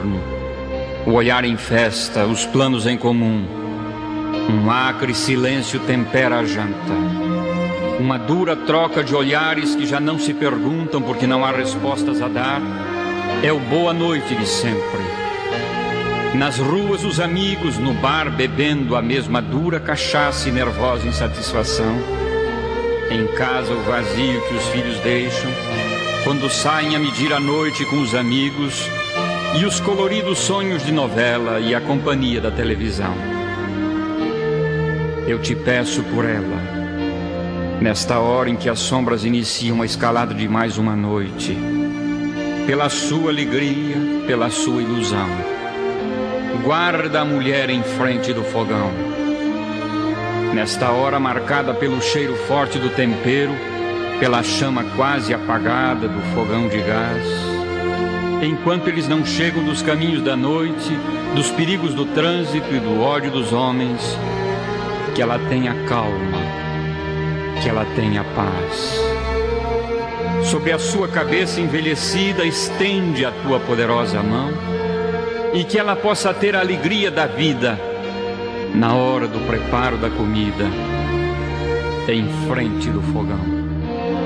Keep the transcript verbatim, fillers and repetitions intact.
torno, o olhar em festa, os planos em comum. Um acre silêncio tempera a janta, uma dura troca de olhares que já não se perguntam porque não há respostas a dar. É o boa noite de sempre. Nas ruas os amigos, no bar bebendo a mesma dura cachaça e nervosa insatisfação. Em casa o vazio que os filhos deixam quando saem a medir a noite com os amigos, e os coloridos sonhos de novela e a companhia da televisão. Eu te peço por ela, nesta hora em que as sombras iniciam a escalada de mais uma noite, pela sua alegria, pela sua ilusão. Guarda a mulher em frente do fogão, nesta hora marcada pelo cheiro forte do tempero, pela chama quase apagada do fogão de gás. Enquanto eles não chegam dos caminhos da noite, dos perigos do trânsito e do ódio dos homens, que ela tenha calma, que ela tenha paz. Sobre a sua cabeça envelhecida, estende a tua poderosa mão, e que ela possa ter a alegria da vida na hora do preparo da comida, em frente do fogão.